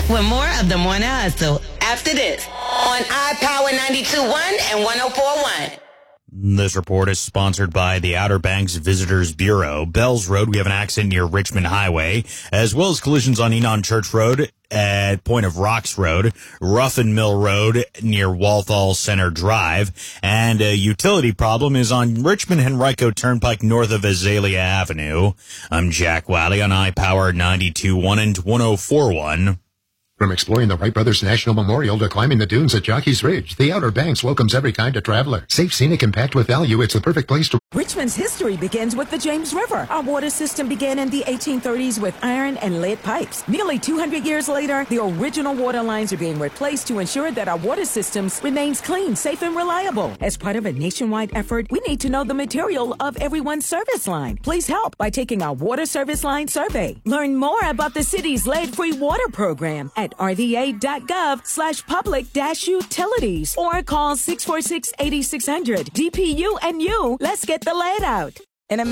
with more of the Morning Hustle after this on iPower 92.1 and 104.1. This report is sponsored by the Outer Banks Visitors Bureau. Bells Road, we have an accident near Richmond Highway, as well as collisions on Enon Church Road at Point of Rocks Road, Ruffin Mill Road near Walthall Center Drive, and a utility problem is on Richmond Henrico Turnpike north of Azalea Avenue. I'm Jack Wally on iPower 92.1 and 104.1. From exploring the Wright Brothers National Memorial to climbing the dunes at Jockey's Ridge, the Outer Banks welcomes every kind of traveler. Safe, scenic, and packed with value, it's the perfect place to... Richmond's history begins with the James River. Our water system began in the 1830s with iron and lead pipes. Nearly 200 years later, the original water lines are being replaced to ensure that our water systems remains clean, safe, and reliable. As part of a nationwide effort, we need to know the material of everyone's service line. Please help by taking our water service line survey. Learn more about the city's lead-free water program at rva.gov/public-utilities or call 646-8600. DPU and you. Let's get the lead out.